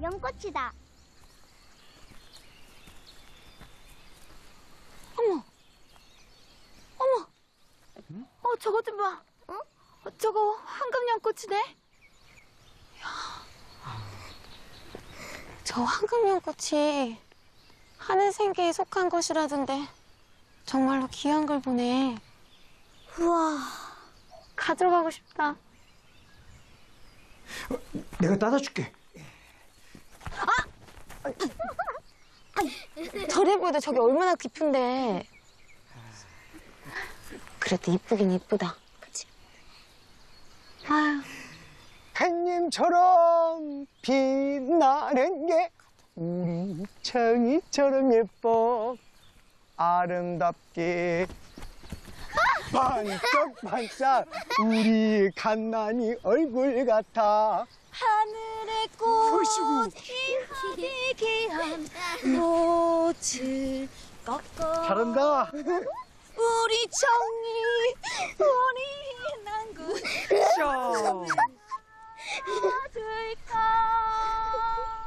여름꽃이다. 어머, 어머, 응? 저거 좀 봐. 어? 저거 황금연꽃이네. 저 황금연꽃이 하늘생계에 속한 것이라던데 정말로 귀한 걸 보네. 우와. 가져가고 싶다. 내가 따다줄게. 저래 보여도 저게 얼마나 깊은데. 그래도 이쁘긴 이쁘다. 그치? 아유. 햇님처럼 빛나는 게 우리 청이처럼 예뻐. 아름답게 반짝반짝 우리 갓난이 얼굴 같아. 하늘의 꽃이 희귀한 꽃을 꺾어. 잘한다. 우리 정이 우리 난구 쇼. 줄까.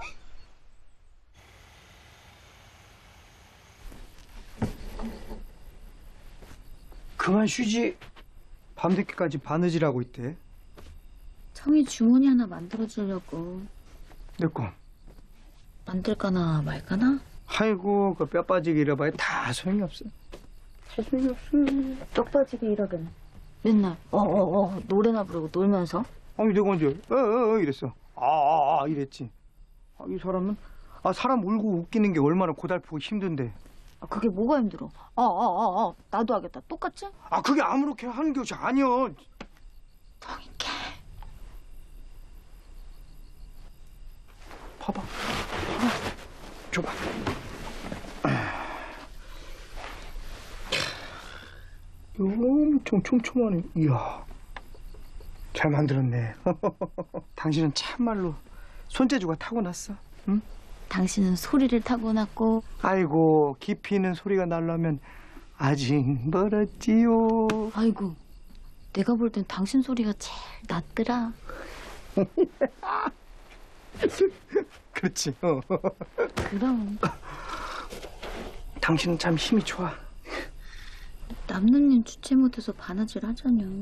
그만 쉬지. 밤늦게까지 바느질하고 있대. 청이 주머니 하나 만들어주려고. 내 거. 만들까나 말까나? 아이고 그 뼈 빠지게 이래봐야 다 소용이 없어. 다 소용이 없어. 떡 빠지게 일하긴. 맨날 노래나 부르고 놀면서. 아니 내가 언제 이랬어. 이랬지. 이 사람은 사람 울고 웃기는 게 얼마나 고달프고 힘든데. 그게 뭐가 힘들어? 나도 하겠다. 똑같지? 그게 아무렇게 하는 것이 아니여. 성의케. 봐봐. 줘봐. 엄청 촘촘하네. 이야. 잘 만들었네. 당신은 참말로 손재주가 타고났어. 응? 당신은 소리를 타고났고. 아이고 깊이 있는 소리가 나려면 아직 멀었지요. 아이고, 내가 볼 땐 당신 소리가 제일 낫더라. 그렇지. 그럼. 당신은 참 힘이 좋아. 남누님 주체 못해서 바느질 하자뇨.